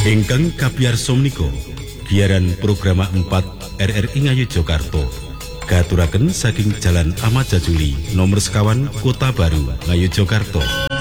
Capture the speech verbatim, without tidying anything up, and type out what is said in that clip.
Ingkang kapiyarsa menika giaran programa empat R R I Ngayogyakarta katuraken saking Jalan Ahmad Jajuli nomor sekawan Kota Baru Ngayogyakarta.